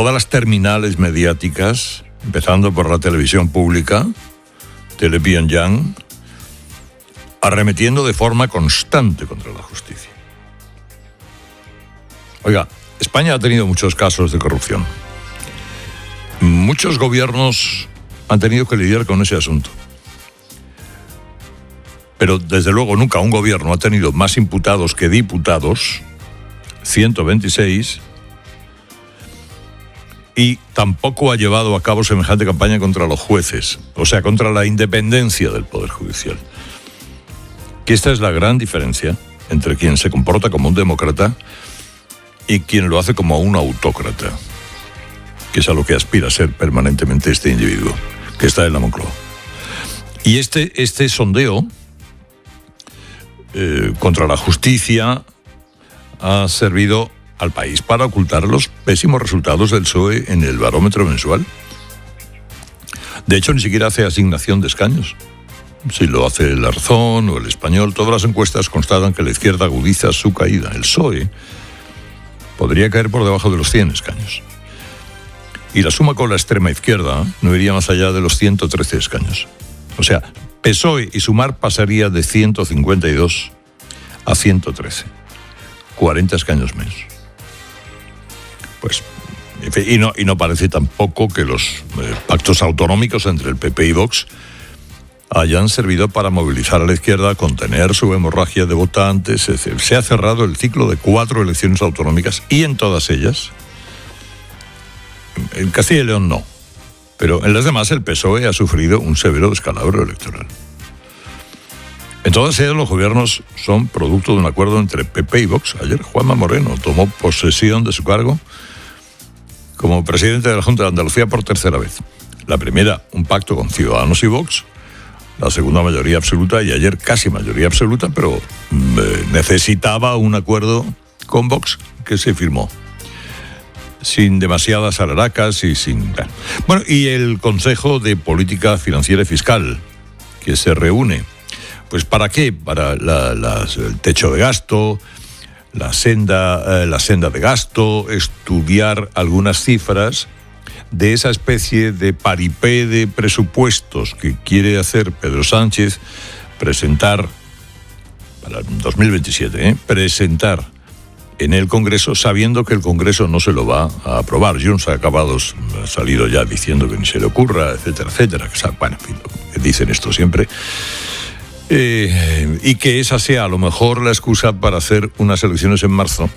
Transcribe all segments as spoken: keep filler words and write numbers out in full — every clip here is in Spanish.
todas las terminales mediáticas, empezando por la televisión pública, Telepyongyang, arremetiendo de forma constante contra la justicia. Oiga, España ha tenido muchos casos de corrupción. Muchos gobiernos han tenido que lidiar con ese asunto. Pero, desde luego, nunca un gobierno ha tenido más imputados que diputados, ciento veintiséis, y tampoco ha llevado a cabo semejante campaña contra los jueces, o sea, contra la independencia del Poder Judicial. Que esta es la gran diferencia entre quien se comporta como un demócrata y quien lo hace como un autócrata, que es a lo que aspira a ser permanentemente este individuo, que está en la Moncloa. Y este, este sondeo eh, contra la justicia ha servido al país para ocultar los pésimos resultados del P S O E en el barómetro mensual. De hecho, ni siquiera hace asignación de escaños. Si lo hace el Arzón o el Español, todas las encuestas constatan que la izquierda agudiza su caída. El P S O E podría caer por debajo de los cien escaños. Y la suma con la extrema izquierda no iría más allá de los ciento trece escaños. O sea, P S O E y Sumar pasaría de ciento cincuenta y dos a ciento trece. cuarenta escaños menos. Pues, y no, y no parece tampoco que los eh, pactos autonómicos entre el P P y Vox hayan servido para movilizar a la izquierda, contener su hemorragia de votantes. Se ha cerrado el ciclo de cuatro elecciones autonómicas y en todas ellas, en Castilla y León no, pero en las demás el P S O E ha sufrido un severo descalabro electoral. En todas ellas los gobiernos son producto de un acuerdo entre P P y Vox. Ayer Juanma Moreno tomó posesión de su cargo como presidente de la Junta de Andalucía por tercera vez. La primera, un pacto con Ciudadanos y Vox. La segunda, mayoría absoluta, y ayer casi mayoría absoluta, pero eh, necesitaba un acuerdo con Vox que se firmó sin demasiadas alaracas y sin... Bueno, y el Consejo de Política Financiera y Fiscal, que se reúne. Pues ¿para qué? Para la, la, el techo de gasto, la senda, eh, la senda de gasto, estudiar algunas cifras de esa especie de paripé de presupuestos que quiere hacer Pedro Sánchez, presentar para el dos mil veintisiete, ¿eh? presentar en el Congreso, sabiendo que el Congreso no se lo va a aprobar. Junts ha acabado, ha salido ya diciendo que ni se le ocurra, etcétera, etcétera. Bueno, en fin, dicen esto siempre. Eh, y que esa sea a lo mejor la excusa para hacer unas elecciones en marzo,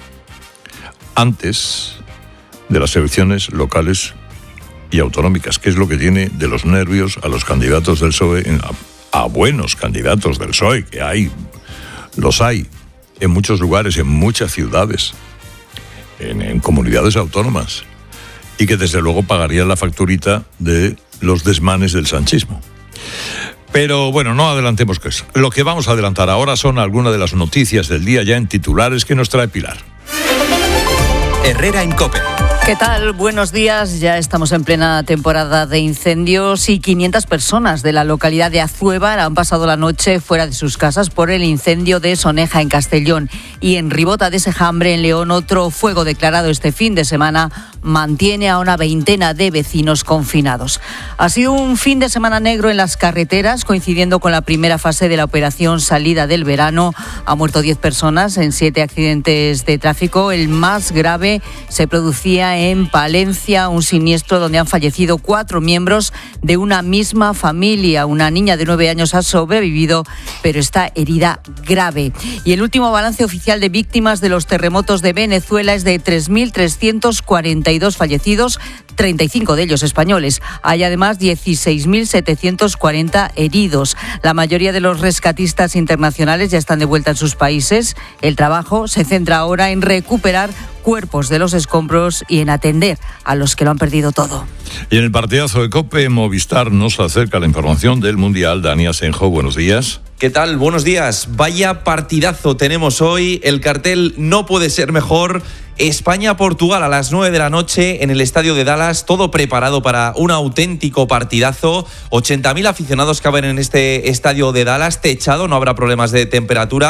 antes de las elecciones locales y autonómicas, que es lo que tiene de los nervios a los candidatos del P S O E, a, a buenos candidatos del P S O E, que hay, los hay, en muchos lugares, en muchas ciudades, en, en comunidades autónomas, y que desde luego pagarían la facturita de los desmanes del sanchismo. Pero bueno, no adelantemos que eso. Lo que vamos a adelantar ahora son algunas de las noticias del día ya en titulares que nos trae Pilar. Herrera en COPE. ¿Qué tal? Buenos días. Ya estamos en plena temporada de incendios y quinientas personas de la localidad de Azuévar han pasado la noche fuera de sus casas por el incendio de Soneja en Castellón. Y en Ribota de Sejambre, en León, otro fuego declarado este fin de semana mantiene a una veintena de vecinos confinados. Ha sido un fin de semana negro en las carreteras, coincidiendo con la primera fase de la operación Salida del Verano. Ha muerto diez personas en siete accidentes de tráfico. El más grave se producía en Palencia, un siniestro donde han fallecido cuatro miembros de una misma familia. Una niña de nueve años ha sobrevivido, pero está herida grave. Y el último balance oficial de víctimas de los terremotos de Venezuela es de tres mil trescientos cuarenta y dos fallecidos, treinta y cinco de ellos españoles. Hay además dieciséis mil setecientos cuarenta heridos. La mayoría de los rescatistas internacionales ya están de vuelta en sus países. El trabajo se centra ahora en recuperar cuerpos de los escombros y en atender a los que lo han perdido todo. Y en el partidazo de COPE, Movistar nos acerca la información del Mundial. Dani Asenjo, buenos días. ¿Qué tal? Buenos días. Vaya partidazo tenemos hoy. El cartel no puede ser mejor. España-Portugal a las nueve de la noche en el estadio de Dallas, todo preparado para un auténtico partidazo. ochenta mil aficionados caben en este estadio de Dallas, techado, no habrá problemas de temperatura.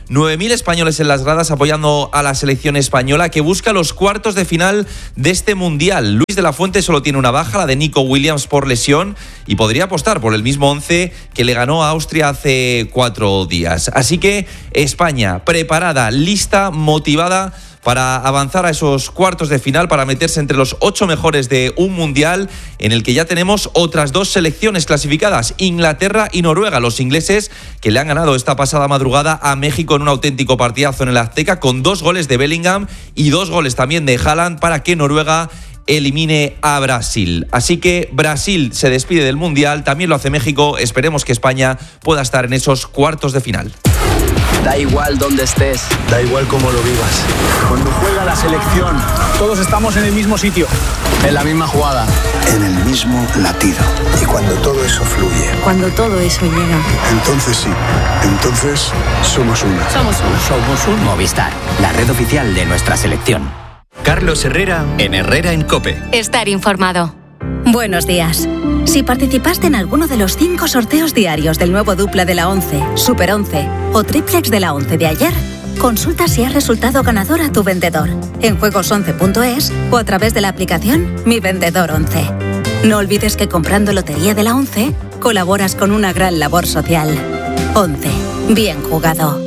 nueve mil españoles en las gradas apoyando a la selección española que busca los cuartos de final de este Mundial. Luis de la Fuente solo tiene una baja, la de Nico Williams por lesión, y podría apostar por el mismo once que le ganó a Austria hace cuatro días. Así que España preparada, lista, motivada para avanzar a esos cuartos de final, para meterse entre los ocho mejores de un Mundial en el que ya tenemos otras dos selecciones clasificadas, Inglaterra y Noruega. Los ingleses que le han ganado esta pasada madrugada a México en un auténtico partidazo en el Azteca, con dos goles de Bellingham y dos goles también de Haaland, para que Noruega elimine a Brasil. Así que Brasil se despide del Mundial, también lo hace México. Esperemos que España pueda estar en esos cuartos de final. Da igual dónde estés, da igual cómo lo vivas. Cuando juega la selección, todos estamos en el mismo sitio, en la misma jugada, en el mismo latido. Y cuando todo eso fluye, cuando todo eso llega, entonces sí, entonces somos una. Somos una. Somos un Movistar, la red oficial de nuestra selección. Carlos Herrera en Herrera en COPE. Estar informado. Buenos días. Si participaste en alguno de los cinco sorteos diarios del nuevo Dupla de la once, Super once o Triplex de la once de ayer, consulta si has resultado ganador a tu vendedor en juegos once punto es o a través de la aplicación Mi Vendedor once. No olvides que comprando Lotería de la once colaboras con una gran labor social. once. Bien jugado.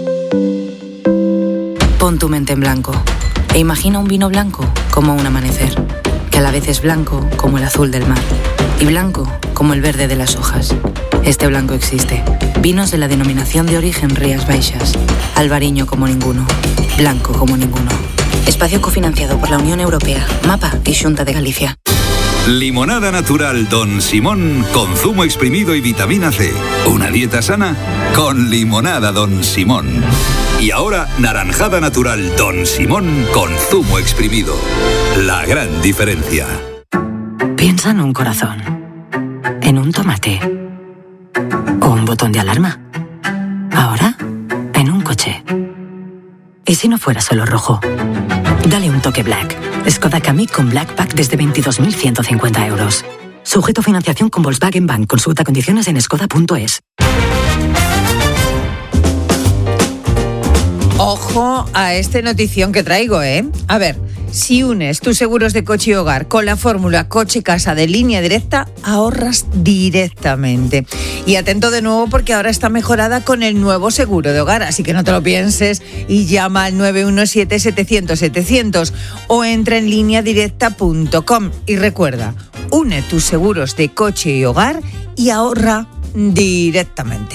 Pon tu mente en blanco e imagina un vino blanco como un amanecer, que a la vez es blanco como el azul del mar y blanco como el verde de las hojas. Este blanco existe. Vinos de la denominación de origen Rías Baixas. Albariño como ninguno. Blanco como ninguno. Espacio cofinanciado por la Unión Europea, MAPA y Xunta de Galicia. Limonada natural Don Simón con zumo exprimido y vitamina C. Una dieta sana con limonada Don Simón. Y ahora naranjada natural Don Simón con zumo exprimido. La gran diferencia. Piensa en un corazón, en un tomate o un botón de alarma. Ahora, en un coche. ¿Y si no fuera solo rojo? Dale un toque Black. Skoda Kamiq con Black Pack desde veintidós mil ciento cincuenta euros. Sujeto a financiación con Volkswagen Bank. Consulta condiciones en skoda punto es. Ojo a este notición que traigo, ¿eh? A ver, si unes tus seguros de coche y hogar con la fórmula coche-casa de Línea Directa, ahorras directamente. Y atento de nuevo porque ahora está mejorada con el nuevo seguro de hogar, así que no te lo pienses y llama al nueve uno siete, setecientos, setecientos o entra en línea directa punto com. Y recuerda, une tus seguros de coche y hogar y ahorra directamente.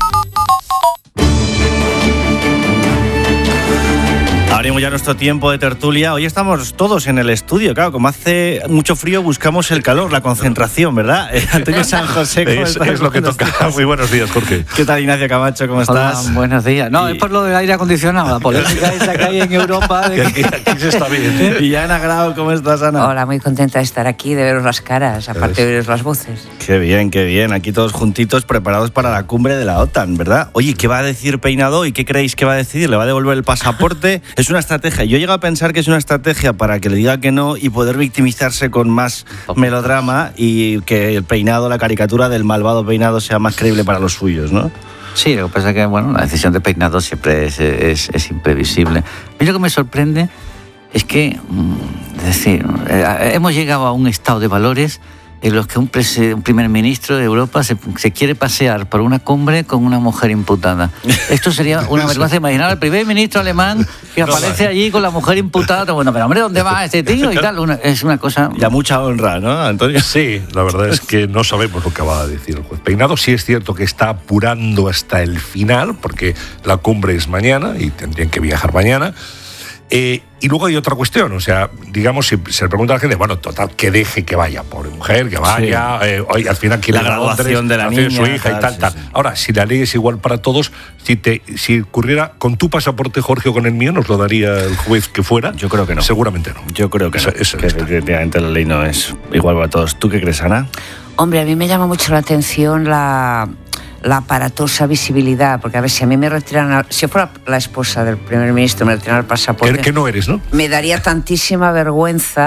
Abrimos ya nuestro tiempo de tertulia. Hoy estamos todos en el estudio, claro, como hace mucho frío buscamos el calor, la concentración, ¿verdad? Antonio San José, ¿cómo es, estás? es lo que toca. Muy buenos días, Jorge. ¿Qué tal, Ignacio Camacho? ¿Cómo estás? Hola, buenos días. No, y... es por lo del aire acondicionado, la polémica esa que hay en Europa. De... aquí, aquí se está bien. Y Ana Grau, ¿cómo estás, Ana? Hola, muy contenta de estar aquí, de veros las caras, aparte de veros las voces. Qué bien, qué bien. Aquí todos juntitos, preparados para la cumbre de la OTAN, ¿verdad? Oye, ¿qué va a decir Peinado y qué creéis que va a decidir? ¿Le va a devolver el pasaporte? Es una estrategia. Yo llego a pensar que es una estrategia para que le diga que no y poder victimizarse con más melodrama y que el Peinado, la caricatura del malvado Peinado sea más creíble para los suyos, ¿no? Sí, lo que pasa es que, bueno, la decisión de Peinado siempre es, es, es imprevisible. A mí lo que me sorprende es que, es decir, hemos llegado a un estado de valores en los que un, pres- un primer ministro de Europa se, se quiere pasear por una cumbre con una mujer imputada. Esto sería una vergüenza. Imaginar al primer ministro alemán que aparece allí con la mujer imputada. Bueno, pero hombre, ¿dónde va este tío? Y tal. Una, es una cosa... Ya mucha honra, ¿no, Antonio? Sí, la verdad es que no sabemos lo que va a decir el juez Peinado. Sí es cierto que está apurando hasta el final, porque la cumbre es mañana y tendrían que viajar mañana. Eh, y luego hay otra cuestión, o sea, digamos, si se le pregunta a la gente, bueno, total, que deje que vaya, pobre mujer, que vaya, sí. eh, oye, al final quiere la graduación de la niña, su hija tal, y tal, sí, tal. Sí. Ahora, si la ley es igual para todos, si te si ocurriera con tu pasaporte, Jorge, o con el mío, ¿nos lo daría el juez que fuera? Yo creo que no. Seguramente no. Yo creo que eso, no, eso que efectivamente la ley no es igual para todos. ¿Tú qué crees, Ana? Hombre, a mí me llama mucho la atención la... la aparatosa visibilidad, porque a ver, si a mí me retiran, si yo fuera la esposa del primer ministro, me retiran el pasaporte, que no eres, ¿no? Me daría tantísima vergüenza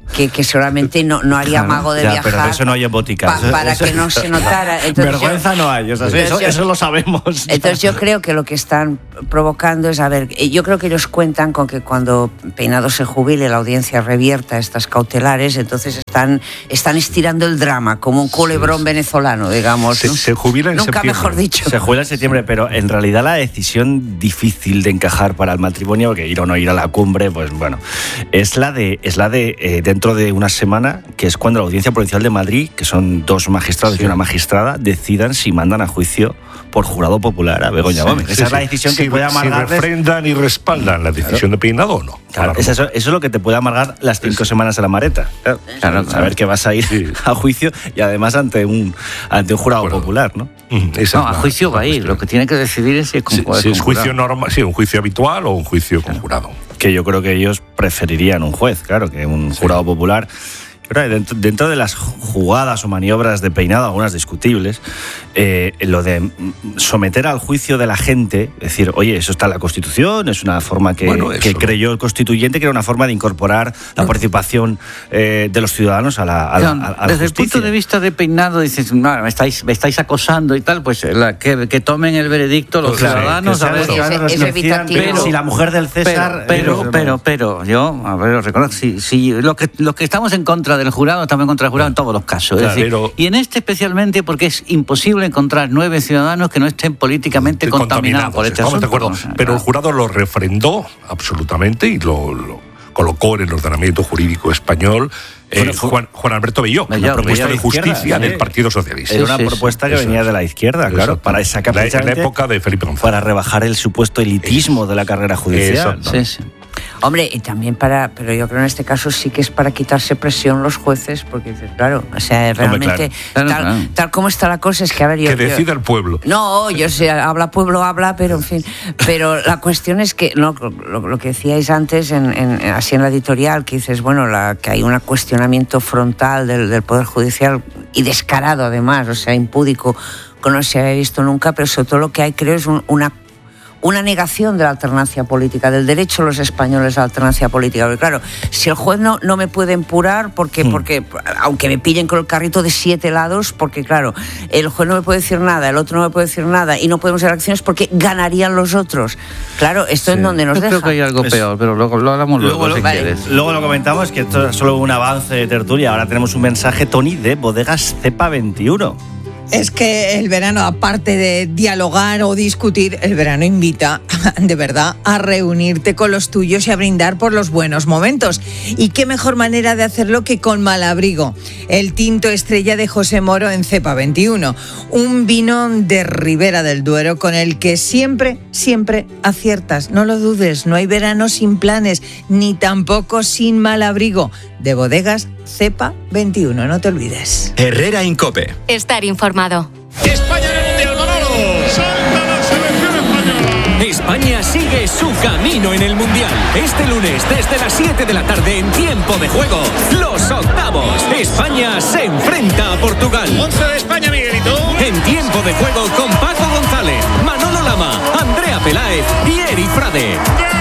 que, que seguramente no, no haría mago de ya, viajar. Pero de eso no hay en botica. Pa, eso, para eso, que no se notara. Entonces vergüenza yo, no hay, o sea, eso, yo, eso lo sabemos. Entonces yo creo que lo que están provocando es, a ver, yo creo que ellos cuentan con que cuando Peinado se jubile la audiencia revierta estas cautelares, entonces están, están estirando el drama como un culebrón sí, venezolano, digamos. Se, ¿no? se jubila en Nunca septiembre. mejor dicho. Se jubila en septiembre, pero en realidad la decisión difícil de encajar para el matrimonio, porque ir o no ir a la cumbre, pues bueno, es la de, es la de eh, dentro de una semana, que es cuando la Audiencia Provincial de Madrid, que son dos magistrados sí. y una magistrada, decidan si mandan a juicio por jurado popular a Begoña sí, Gómez. Sí, Esa sí. es la decisión sí, que puede amargar. Si refrendan y respaldan la decisión claro. de Peinado o no. Claro, eso, eso es lo que te puede amargar las cinco sí. semanas a la mareta. Claro, claro, claro. Saber que vas a ir sí. a juicio y además ante un, ante un jurado bueno, popular, ¿no? No, a juicio va a ir. Lo que tiene que decidir es si es, con, sí, es si es juicio normal, sí, un juicio habitual o un juicio claro. con jurado. Que yo creo que ellos preferirían un juez, claro, que un sí. jurado popular. Dentro, dentro de las jugadas o maniobras de Peinado, algunas discutibles, eh, lo de someter al juicio de la gente, decir, oye, eso está en la Constitución, es una forma que, bueno, que creyó el constituyente, que era una forma de incorporar la participación eh, de los ciudadanos a la, a la, a la Desde justicia. el punto de vista de Peinado, dices, no, me estáis, me estáis acosando y tal, pues la, que, que tomen el veredicto los claro, ciudadanos. A ver, sí, es, es evitativo. Pero si la mujer del César... Pero, pero, pero, pero yo, a ver, os reconozco, si, si lo que, los que estamos en contra del jurado, estamos en contra del jurado en todos los casos. Claro, es decir, pero... Y en este especialmente porque es imposible encontrar nueve ciudadanos que no estén políticamente contaminados, contaminados por este asunto. De acuerdo, pero el jurado lo refrendó absolutamente y lo, lo colocó en el ordenamiento jurídico español. Eh, Juan, Juan Alberto Belló, la propuesta de, de justicia izquierda, del Partido Socialista. Era una sí, propuesta sí, que venía es. de la izquierda, claro, Exacto. para sacar la, en la época de Felipe González. Para rebajar el supuesto elitismo eso. de la carrera judicial. Sí, sí. Hombre, y también para, pero yo creo en este caso sí que es para quitarse presión los jueces, porque dices, claro, o sea, realmente Hombre, claro. Claro, tal, claro. tal como está la cosa es que, a ver, yo... Que decida el pueblo. No, yo sé, habla pueblo, habla, pero en fin, pero la cuestión es que, no, lo, lo que decíais antes, en, en, así en la editorial, que dices, bueno, la, que hay un cuestionamiento frontal del, del Poder Judicial y descarado además, o sea, impúdico, que no se había visto nunca, pero sobre todo lo que hay, creo, es un, una una negación de la alternancia política, del derecho de los españoles a la alternancia política. Porque claro, si el juez no, no me puede empurar, porque, mm. porque aunque me pillen con el carrito de siete lados, porque claro, el juez no me puede decir nada, el otro no me puede decir nada, y no podemos hacer acciones porque ganarían los otros. Claro, esto sí. es donde nos Yo deja. Creo que hay algo peor, pero luego lo hablamos luego, luego si vale. quieres. Luego lo comentamos, que esto es solo un avance de tertulia. Ahora tenemos un mensaje, Tony, de Bodegas Cepa veintiuno. Es que el verano, aparte de dialogar o discutir, el verano invita, de verdad, a reunirte con los tuyos y a brindar por los buenos momentos. Y qué mejor manera de hacerlo que con Malabrigo, el tinto estrella de José Moro en Cepa veintiuno. Un vino de Ribera del Duero con el que siempre, siempre aciertas. No lo dudes, no hay verano sin planes, ni tampoco sin Malabrigo. De Bodegas Cepa veintiuno, no te olvides. Herrera en COPE. Estar informado. España en el Mundial, Manolo. Salta la selección española. España sigue su camino en el Mundial. Este lunes, desde las siete de la tarde, en tiempo de juego, los octavos. España se enfrenta a Portugal. once de España, Miguelito. En tiempo de juego con Paco González, Manolo Lama, Andrea Peláez y Eri Frade.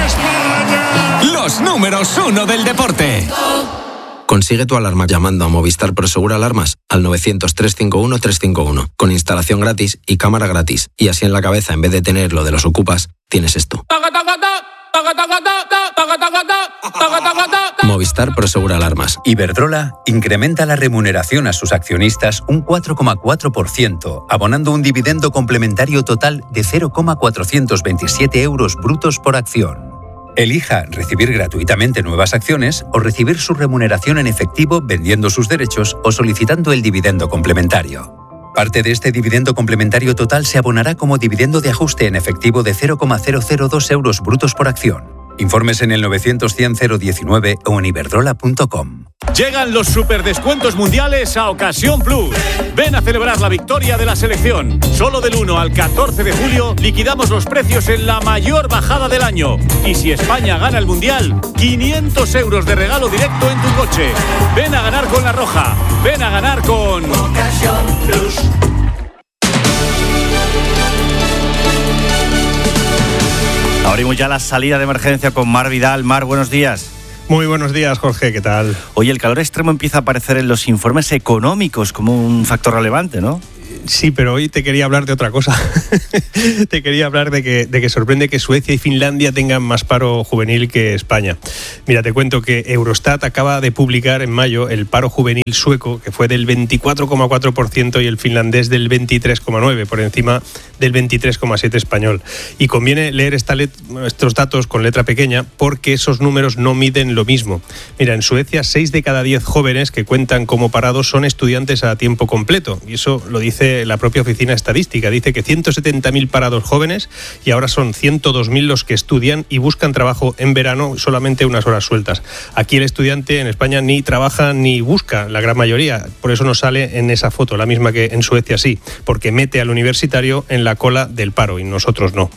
¡España! Los números uno del deporte. Consigue tu alarma llamando a Movistar Prosegur Alarmas al novecientos, trescientos cincuenta y uno, trescientos cincuenta y uno, con instalación gratis y cámara gratis. Y así en la cabeza, en vez de tener lo de los ocupas, tienes esto. Movistar Prosegur Alarmas. Iberdrola incrementa la remuneración a sus accionistas un cuatro coma cuatro por ciento, abonando un dividendo complementario total de cero coma cuatrocientos veintisiete euros brutos por acción. Elija recibir gratuitamente nuevas acciones o recibir su remuneración en efectivo vendiendo sus derechos o solicitando el dividendo complementario. Parte de este dividendo complementario total se abonará como dividendo de ajuste en efectivo de cero coma cero cero dos euros brutos por acción. Informes en el novecientos, cien, cero diecinueve o en iberdrola punto com. Llegan los superdescuentos mundiales a Ocasión Plus. Ven a celebrar la victoria de la selección. Solo del uno al catorce de julio liquidamos los precios en la mayor bajada del año. Y si España gana el Mundial, quinientos euros de regalo directo en tu coche. Ven a ganar con La Roja. Ven a ganar con Ocasión Plus. Abrimos ya la salida de emergencia con Mar Vidal. Mar, buenos días. Muy buenos días, Jorge, ¿qué tal? Oye, el calor extremo empieza a aparecer en los informes económicos como un factor relevante, ¿no? Sí, pero hoy te quería hablar de otra cosa. Te quería hablar de que, de que sorprende que Suecia y Finlandia tengan más paro juvenil que España. Mira, te cuento que Eurostat acaba de publicar en mayo el paro juvenil sueco, que fue del veinticuatro coma cuatro por ciento, y el finlandés del veintitrés coma nueve por ciento, por encima del veintitrés coma siete por ciento español. Y conviene leer esta let- estos datos con letra pequeña porque esos números no miden lo mismo. Mira, en Suecia, seis de cada diez jóvenes que cuentan como parados son estudiantes a tiempo completo. Y eso lo dice la propia oficina estadística. Dice que ciento setenta mil parados jóvenes y ahora son ciento dos mil los que estudian y buscan trabajo en verano solamente unas horas sueltas. Aquí el estudiante en España ni trabaja ni busca, la gran mayoría. Por eso no sale en esa foto, la misma que en Suecia sí, porque mete al universitario en la cola del paro y nosotros no.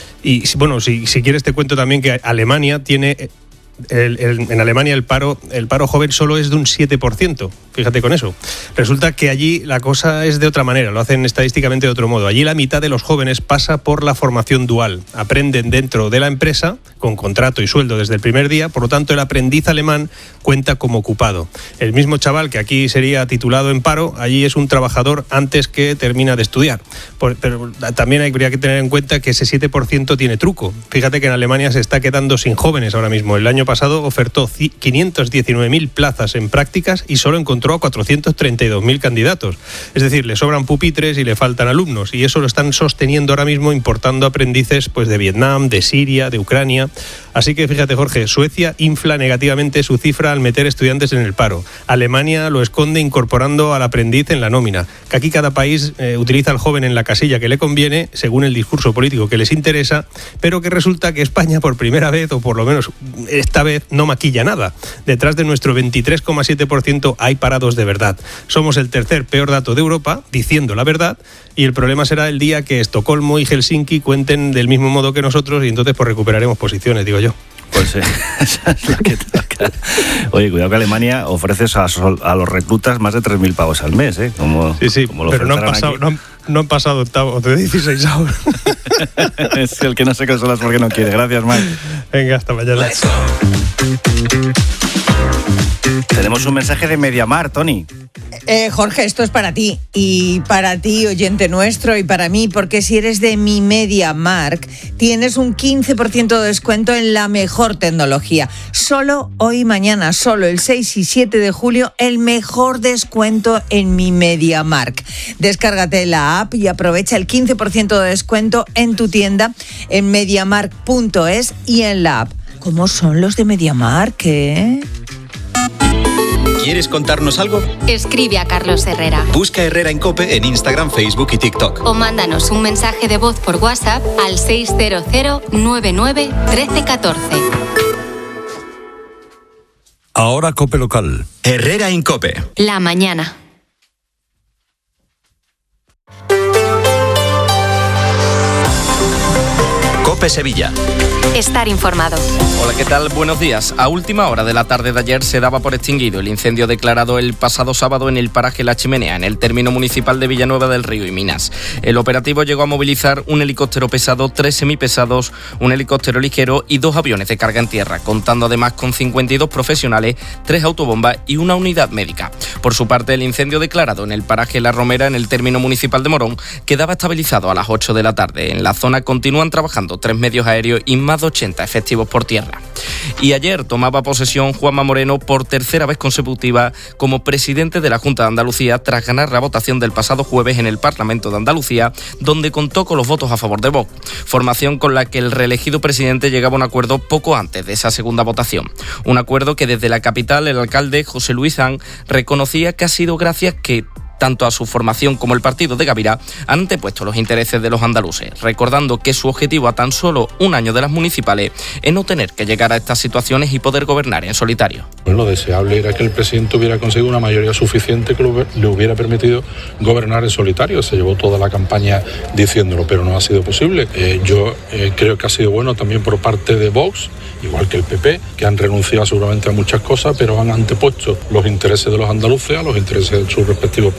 Y bueno, si, si quieres te cuento también que Alemania tiene... El, el, en Alemania el paro, el paro joven solo es de un siete por ciento. Fíjate con eso. Resulta que allí la cosa es de otra manera, lo hacen estadísticamente de otro modo. Allí la mitad de los jóvenes pasa por la formación dual. Aprenden dentro de la empresa, con contrato y sueldo desde el primer día, por lo tanto el aprendiz alemán cuenta como ocupado. El mismo chaval que aquí sería titulado en paro, allí es un trabajador antes que termina de estudiar. Por, pero también habría que tener en cuenta que ese siete por ciento tiene truco. Fíjate que en Alemania se está quedando sin jóvenes ahora mismo. El año pasado ofertó quinientas diecinueve mil plazas en prácticas y solo encontró a cuatrocientos treinta y dos mil candidatos. Es decir, le sobran pupitres y le faltan alumnos, y eso lo están sosteniendo ahora mismo importando aprendices pues de Vietnam, de Siria, de Ucrania. Así que fíjate, Jorge, Suecia infla negativamente su cifra al meter estudiantes en el paro. Alemania lo esconde incorporando al aprendiz en la nómina. Que aquí cada país eh, utiliza al joven en la casilla que le conviene, según el discurso político que les interesa, pero que resulta que España por primera vez, o por lo menos esta vez, no maquilla nada. Detrás de nuestro veintitrés coma siete por ciento hay parados de verdad. Somos el tercer peor dato de Europa, diciendo la verdad, y el problema será el día que Estocolmo y Helsinki cuenten del mismo modo que nosotros, y entonces pues recuperaremos posiciones, digo yo. Pues eh, esa es la que toca. Oye, cuidado que Alemania ofrece a, a los reclutas más de tres mil pavos al mes, ¿eh? Como, sí, sí, como lo pero no han, pasado, no, han, no han pasado octavos de dieciséis ahora. Es el que no se consolas porque no quiere. Gracias, Mike. Venga, hasta mañana. Tenemos un mensaje de Mediamar, Tony. Eh, Jorge, esto es para ti, y para ti, oyente nuestro, y para mí, porque si eres de mi MediaMarkt, tienes un quince por ciento de descuento en la mejor tecnología. Solo hoy y mañana, solo el seis y siete de julio, el mejor descuento en mi MediaMarkt. Descárgate la app y aprovecha el quince por ciento de descuento en tu tienda, en mediamarkt punto es y en la app. ¿Cómo son los de MediaMarkt, eh? ¿Quieres contarnos algo? Escribe a Carlos Herrera. Busca Herrera en COPE en Instagram, Facebook y TikTok. O mándanos un mensaje de voz por WhatsApp al seis cero cero nueve nueve uno tres uno cuatro. Ahora COPE local. Herrera en COPE. La mañana. COPE Sevilla. Estar informado. Hola, ¿qué tal? Buenos días. A última hora de la tarde de ayer se daba por extinguido el incendio declarado el pasado sábado en el paraje La Chimenea, en el término municipal de Villanueva del Río y Minas. El operativo llegó a movilizar un helicóptero pesado, tres semipesados, un helicóptero ligero y dos aviones de carga en tierra, contando además con cincuenta y dos profesionales, tres autobombas y una unidad médica. Por su parte, el incendio declarado en el paraje La Romera, en el término municipal de Morón, quedaba estabilizado a las ocho de la tarde. En la zona continúan trabajando tres medios aéreos y más de ochenta efectivos por tierra. Y ayer tomaba posesión Juanma Moreno por tercera vez consecutiva como presidente de la Junta de Andalucía tras ganar la votación del pasado jueves en el Parlamento de Andalucía, donde contó con los votos a favor de Vox, formación con la que el reelegido presidente llegaba a un acuerdo poco antes de esa segunda votación. Un acuerdo que desde la capital el alcalde José Luis Zan reconocía que ha sido gracias que tanto a su formación como el partido de Gavira han antepuesto los intereses de los andaluces, recordando que su objetivo a tan solo un año de las municipales es no tener que llegar a estas situaciones y poder gobernar en solitario. Lo deseable era que el presidente hubiera conseguido una mayoría suficiente que le hubiera permitido gobernar en solitario. Se llevó toda la campaña diciéndolo, pero no ha sido posible. Eh, yo eh, creo que ha sido bueno también por parte de Vox, igual que el P P, que han renunciado seguramente a muchas cosas, pero han antepuesto los intereses de los andaluces a los intereses de sus respectivos países.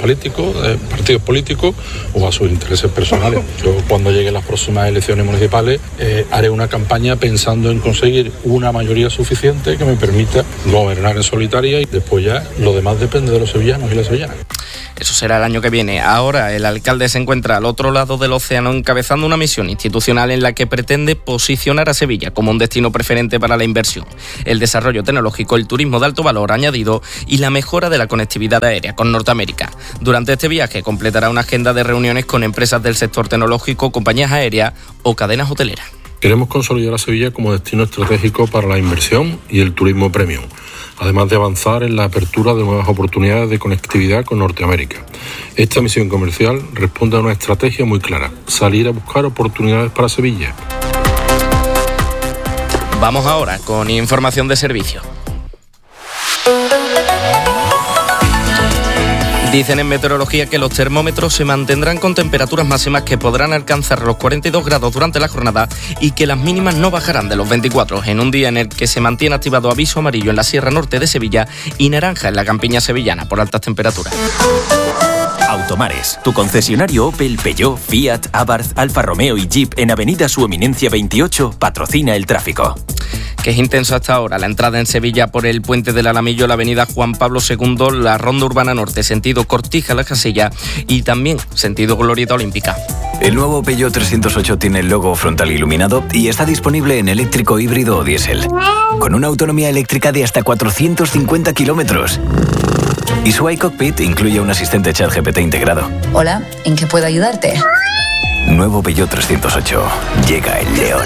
políticos, eh, partidos políticos o a sus intereses personales. Yo cuando lleguen las próximas elecciones municipales eh, haré una campaña pensando en conseguir una mayoría suficiente que me permita gobernar en solitaria y después ya lo demás depende de los sevillanos y las sevillanas. Eso será el año que viene. Ahora el alcalde se encuentra al otro lado del océano encabezando una misión institucional en la que pretende posicionar a Sevilla como un destino preferente para la inversión, el desarrollo tecnológico, el turismo de alto valor añadido y la mejora de la conectividad aérea con Norteamérica. Durante este viaje completará una agenda de reuniones con empresas del sector tecnológico, compañías aéreas o cadenas hoteleras. Queremos consolidar a Sevilla como destino estratégico para la inversión y el turismo premium, además de avanzar en la apertura de nuevas oportunidades de conectividad con Norteamérica. Esta misión comercial responde a una estrategia muy clara: salir a buscar oportunidades para Sevilla. Vamos ahora con información de servicio. Dicen en meteorología que los termómetros se mantendrán con temperaturas máximas que podrán alcanzar los cuarenta y dos grados durante la jornada y que las mínimas no bajarán de los veinticuatro, en un día en el que se mantiene activado aviso amarillo en la Sierra Norte de Sevilla y naranja en la campiña sevillana por altas temperaturas. Automares, tu concesionario Opel, Peugeot, Fiat, Abarth, Alfa Romeo y Jeep en Avenida Su Eminencia veintiocho patrocina el tráfico. Que es intenso hasta ahora la entrada en Sevilla por el Puente del Alamillo, la avenida Juan Pablo segundo, la Ronda Urbana Norte, sentido Cortija-La Casilla y también sentido Glorieta Olímpica. El nuevo Peugeot trescientos ocho tiene el logo frontal iluminado y está disponible en eléctrico, híbrido o diésel, con una autonomía eléctrica de hasta cuatrocientos cincuenta kilómetros. Y su iCockpit incluye un asistente ChatGPT integrado. Hola, ¿en qué puedo ayudarte? Nuevo Peugeot trescientos ocho. Llega el león.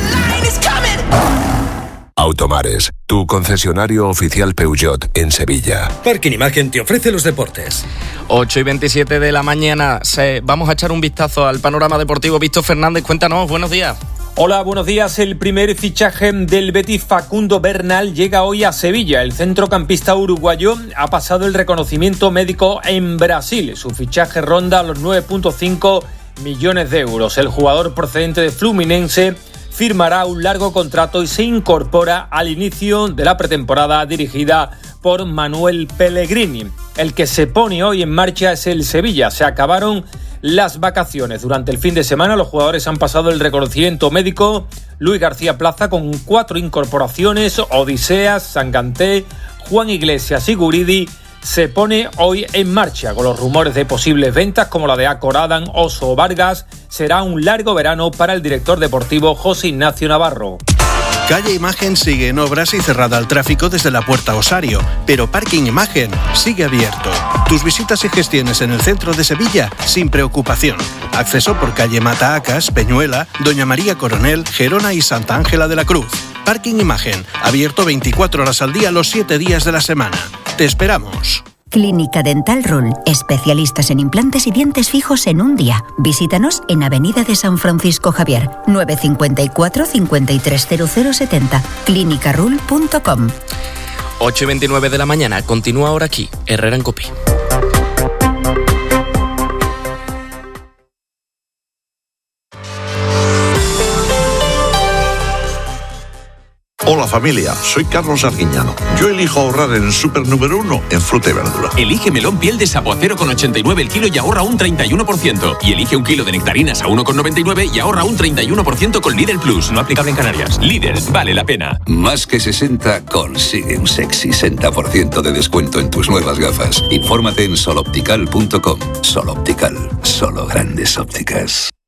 Automares, tu concesionario oficial Peugeot en Sevilla. Parking Imagen te ofrece los deportes. ocho y veintisiete de la mañana. Se, vamos a echar un vistazo al panorama deportivo. Víctor Fernández, cuéntanos, buenos días. Hola, buenos días. El primer fichaje del Betis, Facundo Bernal, llega hoy a Sevilla. El centrocampista uruguayo ha pasado el reconocimiento médico en Brasil. Su fichaje ronda los nueve punto cinco millones de euros. El jugador procedente de Fluminense firmará un largo contrato y se incorpora al inicio de la pretemporada dirigida por Manuel Pellegrini. El que se pone hoy en marcha es el Sevilla. Se acabaron las vacaciones. Durante el fin de semana los jugadores han pasado el reconocimiento médico. Luis García Plaza con cuatro incorporaciones: Odiseas, Sanganté, Juan Iglesias y Guridi. Se pone hoy en marcha con los rumores de posibles ventas como la de Acoradan, Oso o Vargas. Será un largo verano para el director deportivo José Ignacio Navarro. Calle Imagen sigue en obras y cerrada al tráfico desde la Puerta Osario, pero Parking Imagen sigue abierto. Tus visitas y gestiones en el centro de Sevilla sin preocupación. Acceso por calle Mataacas, Peñuela, Doña María Coronel, Gerona y Santa Ángela de la Cruz. Parking Imagen, abierto veinticuatro horas al día los siete días de la semana. Te esperamos. Clínica Dental Rule, especialistas en implantes y dientes fijos en un día. Visítanos en Avenida de San Francisco Javier, nueve cinco cuatro, cinco tres cero cero siete cero, clínica rule punto com. ocho y veintinueve de la mañana, continúa ahora aquí, Herrera en Cope. Hola familia, soy Carlos Arguiñano. Yo elijo ahorrar en el súper número uno en fruta y verdura. Elige melón piel de sapo a cero coma ochenta y nueve el kilo y ahorra un treinta y uno por ciento. Y elige un kilo de nectarinas a uno coma noventa y nueve y ahorra un treinta y uno por ciento con Lidl Plus. No aplicable en Canarias. Lidl, vale la pena. Más que sesenta consigue un sexy sesenta por ciento de descuento en tus nuevas gafas. Infórmate en soloptical punto com. Soloptical, solo grandes ópticas.